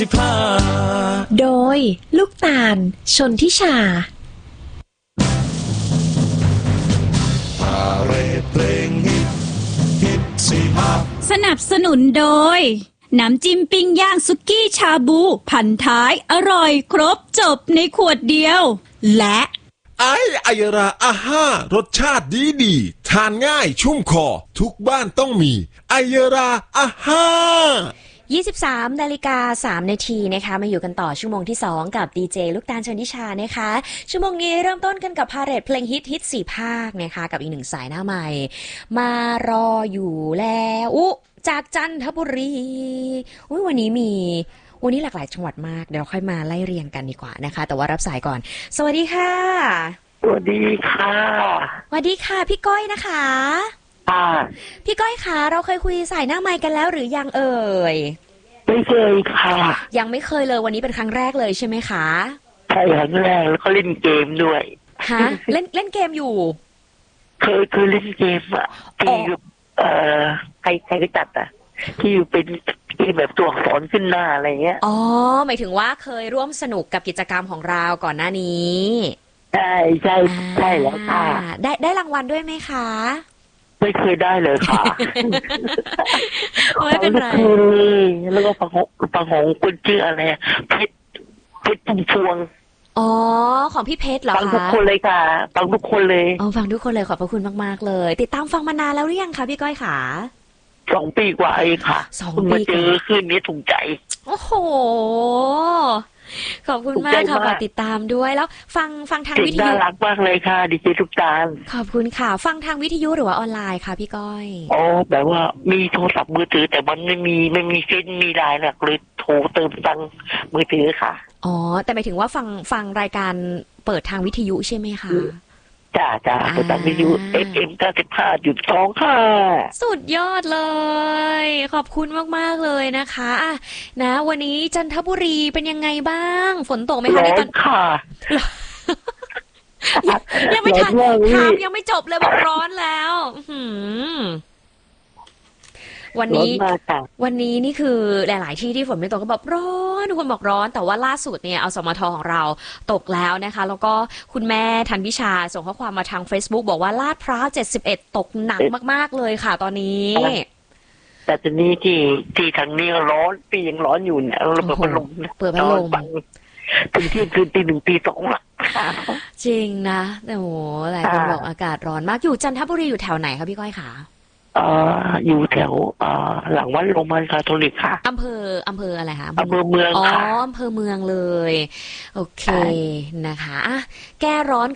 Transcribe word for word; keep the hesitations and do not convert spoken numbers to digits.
โดยลูกตาลชนทิชาพาเรดเพลงฮิตฮิตสิบห้าสนับสนุนโดยน้ำจิ้มปิ้งย่างสุกี้ชาบูพันท้ายอร่อยครบจบในขวดเดียวและไอไอยราอาห้ารสชาติดีดีทานง่ายชุ่มคอทุกบ้านต้องมีไอยราอาห้ายี่สิบสามนาฬิกาสามนาทีนะคะมาอยู่กันต่อชั่วโมงที่สองกับดีเจลูกตาลชนทิชานะคะชั่วโมงนี้เริ่มต้นกันกับพาเรดเพลงฮิตฮิตสี่ภาคนะคะกับอีกหนึ่งสายหน้าใหม่มารออยู่แล้วอุ๊จากจันทบุรีอุ๊ยวันนี้มีวันนี้หลากหลายจังหวัดมากเดี๋ยวเราค่อยมาไล่เรียงกันดีกว่านะคะแต่ว่ารับสายก่อนสวัสดีค่ะสวัสดีค่ะสวัสดีค่ะพี่ก้อยนะคะค่ะพี่ก้อยคะเราเคยคุยสายหน้าไมค์กันแล้วหรือยังเอ่ยไม่เคยค่ะยังไม่เคยเลยวันนี้เป็นครั้งแรกเลยใช่ไหมคะใช่ครั้งแรกแล้วก็เล่นเกมด้วยฮะเล่นเล่นเกมอยู่เคยเคยเล่นเกมอ่ะที่เอ่อใครใครก็จัดอ่ะที่อยู่เป็นที่แบบตัวอักษรขึ้นหน้าอะไรเงี้ยอ๋อหมายถึงว่าเคยร่วมสนุกกับกิจกรรมของเราก่อนหน้านี้ใช่ใช่ใช่แล้วค่ะได้ได้รางวัลด้วยไหมคะไม่เคยได้เลยค่ะไม่เป็นไรแล้วก็ฟังของฟังของคุณชื่ออะไรเพชรเพชรพุ่มพวงอ๋อของพี่เพชรเหรอคะฟังทุกคนเลยค่ะฟังทุกคนเลยอ๋อฟังทุกคนเลยขอบพระคุณมากๆเลยติดตามฟังมานานแล้วหรือยังคะพี่ก้อยขาสองปีกว่าเองค่ะสองปีมาเจอคืนนี้ถูกใจโอ้โหขอบคุณมากค่ะฝากติดตามด้วยแล้วฟังฟังทางวิทยุน่ารักมากเลยค่ะดิเจทุกตาลขอบคุณค่ะฟังทางวิทยุหรือว่าออนไลน์ค่ะพี่ก้อยอ๋อแบบว่ามีโทรศัพท์มือถือแต่มันไม่มีไม่มีเฟซมีไลน์นะเลยโทรเติมตังมือถือค่ะอ๋อแต่หมายถึงว่าฟังฟังรายการเปิดทางวิทยุใช่ไหมคะจ้าจ้าเปิดทางวิทยุ เอฟ เอ็ม เก้าสิบห้าจุดสอง ค่ะสุดยอดเลยขอบคุณมากๆเลยนะคะนะวันนี้จันทบุรีเป็นยังไงบ้างฝนตกไหมคะในตอนค่ะยังไม่ทันถามยังไม่จบเลยบอกร้อนแล้ววันนี้วันนี้นี่คือหลายๆที่ที่ฝนไม่ตกก็แบบร้อนทุกคนบอกร้อนแต่ว่าล่าสุดเนี่ยเอาสมทของเราตกแล้วนะคะแล้วก็คุณแม่ทันพิชาส่งข้อความมาทาง Facebook บอกว่าลาดพร้าวเจ็ดสิบเอ็ดตกหนักมากๆเลยค่ะตอนนี้แต่ตอนนี้ที่ที่ทางนี้ร้อนปียังร้อนอยู่เนี่ยเราเปิดพัดลมเปิดพัดลมถึงเที่ยงคืนตีหนึ่งตีสองละจริงนะโอ้โหหลายคนบอกอากาศร้อนมากอยู่จันทบุรีอยู่แถวไหนคะพี่ก้อยคะเอ่ออยู่แถวเอ่อหลังวัดโรมันคาทอลิกค่ะอำเภออำเภออะไรคะอำเภอเมืองค่ะอ๋อออำเภอเมืองเลยโอเคนะคะอ่ะแก้ร้อน